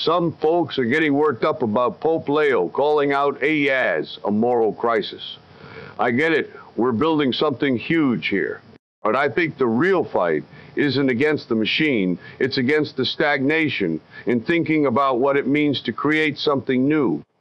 Some folks are getting worked up about Pope Leo calling out Ayaz a moral crisis. I get it, we're building something huge here. But I think the real fight isn't against the machine, it's against the stagnation in thinking about what it means to create something new.